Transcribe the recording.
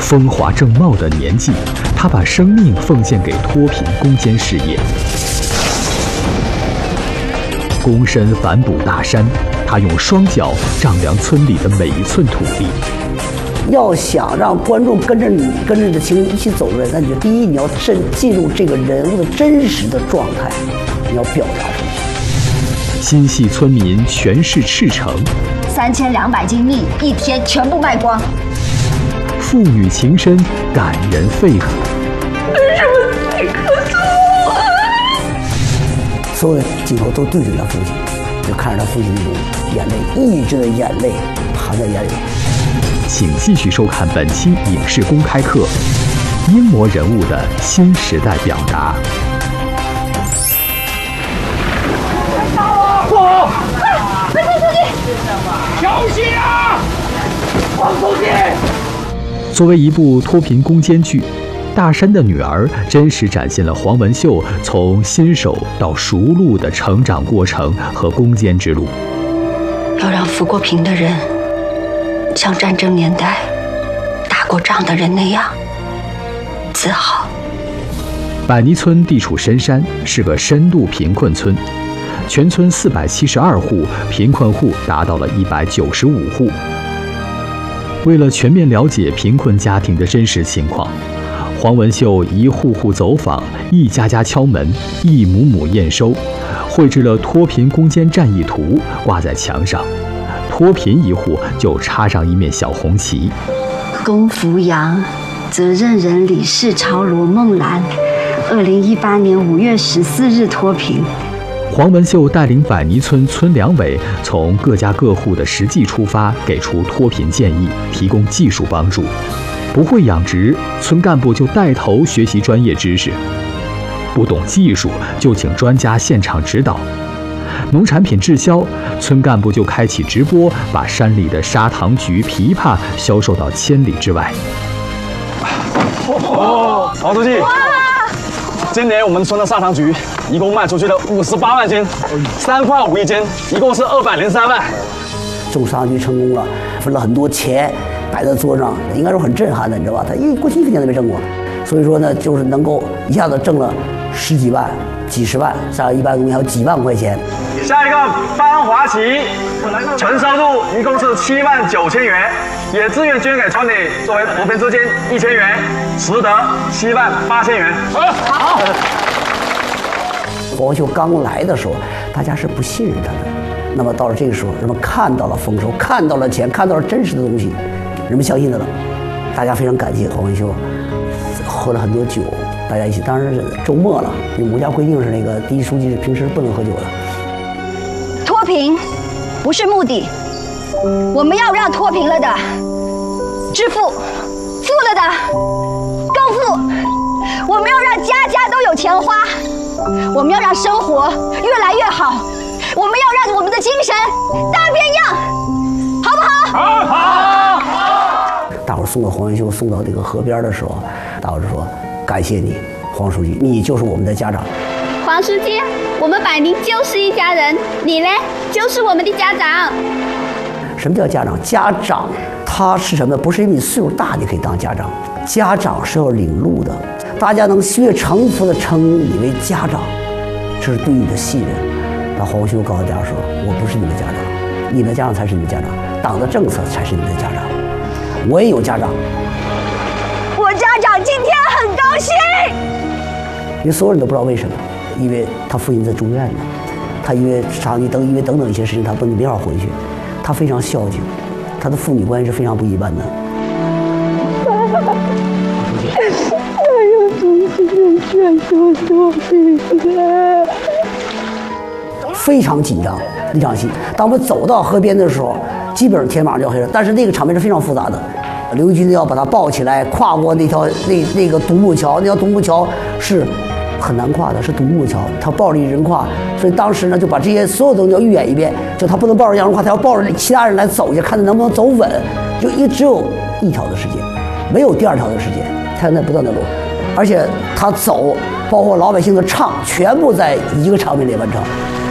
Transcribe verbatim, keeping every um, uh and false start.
风华正茂的年纪，他把生命奉献给脱贫攻坚事业。躬身反哺大山，他用双脚丈量村里的每一寸土地。 要想让观众跟着你、跟着你的情绪一起走的，那你就第一，你要真进入这个人物的真实的状态，你要表达出去。 心系村民全市赤诚， 三千两百斤蜜一天全部卖光。 父女情深，感人肺腑。 为什么你可是我？ 所有的镜头都对准他父亲，就看着他父亲那种眼泪，抑制的眼泪含在眼里。 请继续收看本期影视公开课，英模人物的新时代表达。 不好！ 快快出去！ 小心啊！放出去！ 作为一部脱贫攻坚剧，《大山的女儿》真实展现了黄文秀从新手到熟路的成长过程和攻坚之路。 要让扶过贫的人像战争年代打过仗的人那样自豪。 百泥村地处深山，是个深度贫困村，全村四百七十二户，贫困户达到了一百九十五户。为了全面了解贫困家庭的真实情况，黄文秀一户户走访，一家家敲门，一亩亩验收，绘制了脱贫攻坚战役图，挂在墙上。脱贫一户就插上一面小红旗。 龚福阳，责任人李世超、罗梦兰，二零一八年五月十四日脱贫。 黄文秀带领百泥村村两委从各家各户的实际出发，给出脱贫建议，提供技术帮助。不会养殖，村干部就带头学习专业知识；不懂技术，就请专家现场指导。农产品滞销，村干部就开启直播，把山里的砂糖橘、枇杷销售到千里之外。 哦，曹书记，今年我们村的砂糖橘一共卖出去了五十八万斤，三块五一斤，一共是二百零三万。 种砂糖橘成功了，分了很多钱摆在桌上，应该说很震撼的，你知道吧？他一过去一分钱都没挣过，所以说呢，就是能够一下子挣了十几万、几十万，像一般东西还有几万块钱。 下一个班华旗，纯收入一共是七万九千元，也自愿捐给村里作为扶贫资金一千元，实得七万八千元。好。 黄文秀刚来的时候，大家是不信任他的。那么到了这个时候，人们看到了丰收，看到了钱，看到了真实的东西，人们相信他了。大家非常感激黄文秀，喝了很多酒，大家一起。当然是周末了，因为国家规定是那个第一书记平时不能喝酒的。 脱贫不是目的，我们要让脱贫了的致富，富了的更富。我们要让家家都有钱花，我们要让生活越来越好，我们要让我们的精神大变样，好不好？ 好，好。 大伙送到黄文秀送到这个河边的时候，大伙就说：“感谢你，黄书记，你就是我们的家长。” 黄书记，我们百宁就是一家人，你呢，就是我们的家长。 什么叫家长？家长他是什么？不是因为你岁数大你可以当家长，家长是要领路的。大家能越诚服的称你为家长，这是对你的信任。那黄文秀告诉大家说：“我不是你们家长，你们的家长才是你们家长，党的政策才是你们的家长。我也有家长， 我家长今天很高兴。” 因为所有人都不知道为什么，因为他父亲在住院呢，他因为长期等因为等等一些事情，他不没法回去，他非常孝敬，他的父女关系是非常不一般的。 还有同志们选择脱贫了， 非常紧张那场戏。当我们走到河边的时候，基本上天马上就要黑了，但是那个场面是非常复杂的。刘玉军要把他抱起来，跨过那条那那个独木桥，那条独木桥是很难跨的，是独木桥，他抱着一人跨，所以当时呢就把这些所有东西要预演一遍，就他不能抱着一人跨，他要抱着其他人来走去，看他能不能走稳，就一只有一条的时间，没有第二条的时间，他在不断的走，而且他走，包括老百姓的唱，全部在一个场面里完成。